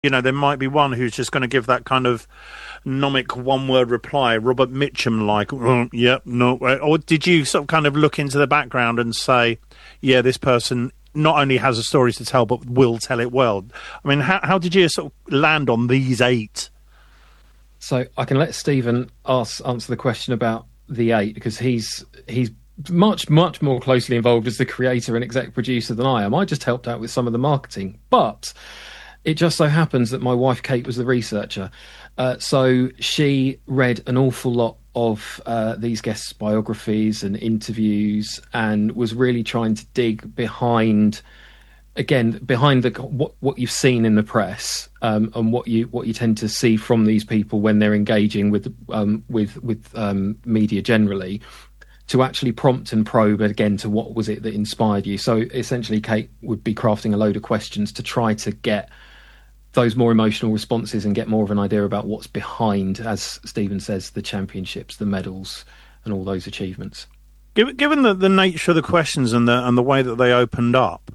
there might be one who's just going to give that kind of nomic one-word reply, Robert Mitchum like, yep, no. Or did you sort of kind of look into the background and say, yeah, this person not only has a story to tell, but will tell it well? I mean, how did you sort of land on these 8? So I can let Stephen answer the question about the 8, because he's much more closely involved as the creator and exec producer than I am. I just helped out with some of the marketing, but it just so happens that my wife Kate was the researcher, so she read an awful lot of these guests' biographies and interviews, and was really trying to dig behind what you've seen in the press, and what you tend to see from these people when they're engaging with media generally, to actually prompt and probe again to what was it that inspired you. So essentially, Kate would be crafting a load of questions to try to get those more emotional responses and get more of an idea about what's behind, as Stephen says, the championships, the medals, and all those achievements. Given the nature of the questions and the way that they opened up,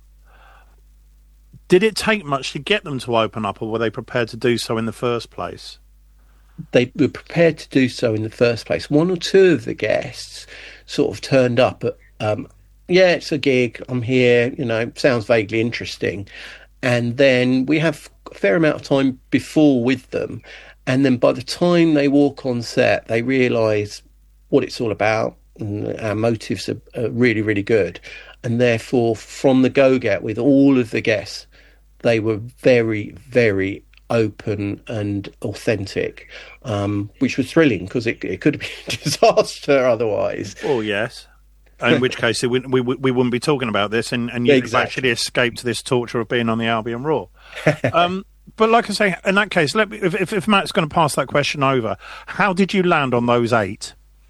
did it take much to get them to open up, or were they prepared to do so in the first place? They were prepared to do so in the first place. One or two of the guests sort of turned up at, yeah, it's a gig, I'm here, sounds vaguely interesting. And then we have a fair amount of time before with them. And then by the time they walk on set, they realise what it's all about. And our motives are really, really good. And therefore, from the go-get with all of the guests, they were very, very open and authentic, which was thrilling, because it could have been a disaster otherwise. Oh, yes. In which case, we wouldn't be talking about this, and you'd Exactly. have actually escaped this torture of being on the Albion Raw. But like I say, in that case, if Matt's going to pass that question over, how did you land on those 8?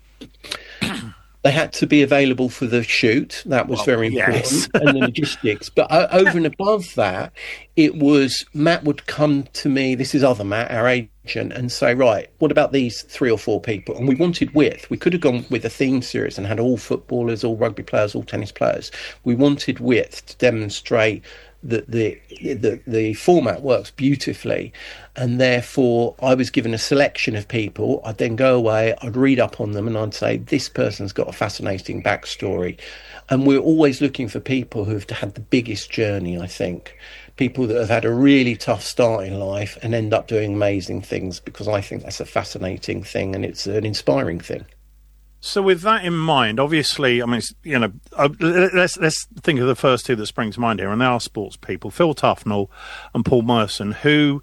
They had to be available for the shoot. That was very important. Yes. And the logistics. But over and above that, it was Matt would come to me, this is other Matt, our agent, and say, right, what about these 3 or 4 people? And we wanted width. We could have gone with a theme series and had all footballers, all rugby players, all tennis players. We wanted width to demonstrate that the format works beautifully, and therefore I was given a selection of people. I'd then go away, I'd read up on them, and I'd say, this person's got a fascinating backstory. And we're always looking for people who've had the biggest journey, I think. People that have had a really tough start in life and end up doing amazing things, because I think that's a fascinating thing and it's an inspiring thing. So with that in mind, obviously, I mean, let's think of the first 2 that spring to mind here, and they are sports people, Phil Tufnell and Paul Merson, who,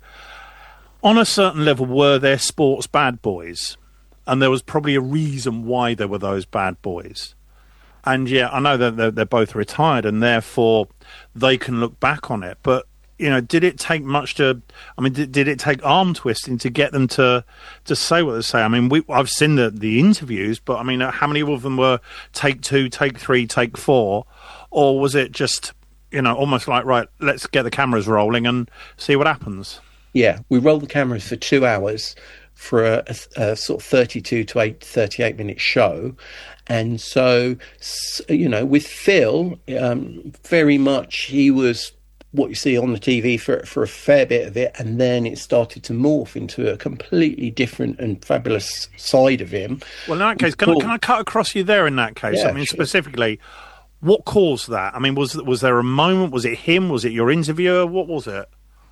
on a certain level, were their sports bad boys, and there was probably a reason why they were those bad boys. And yeah, I know that they're both retired, and therefore they can look back on it, but did it take much to? I mean, did it take arm twisting to get them to say what they say? I mean, I've seen the interviews, but I mean, how many of them were take 2, take 3, take 4, or was it just almost like, right, let's get the cameras rolling and see what happens? Yeah, we rolled the cameras for 2 hours for a sort of 32 to 38 minute show. And so, with Phil, very much he was what you see on the TV for a fair bit of it, and then it started to morph into a completely different and fabulous side of him. Well, in that case, can I cut across you there in that case? Yeah, I mean, sure. Specifically, what caused that? I mean, was there a moment? Was it him? Was it your interviewer? What was it?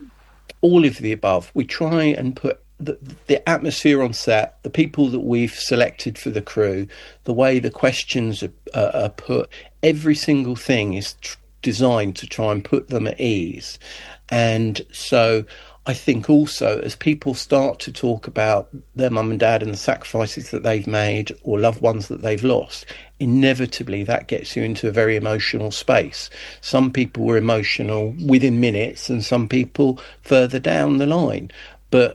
All of the above. We try and put the atmosphere on set, the people that we've selected for the crew, the way the questions are put, every single thing is designed to try and put them at ease. And so I think also, as people start to talk about their mum and dad and the sacrifices that they've made, or loved ones that they've lost, inevitably that gets you into a very emotional space. Some people were emotional within minutes, and some people further down the line. But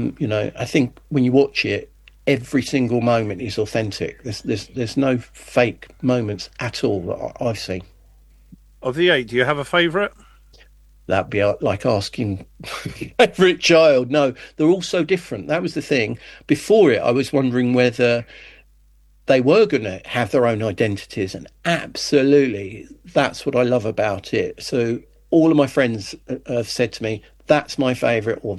I think when you watch it, every single moment is authentic. There's no fake moments at all that I've seen. Of the 8, do you have a favourite? That'd be like asking favourite child. No, they're all so different. That was the thing. Before it, I was wondering whether they were going to have their own identities, and absolutely, that's what I love about it. So all of my friends have said to me, that's my favourite, or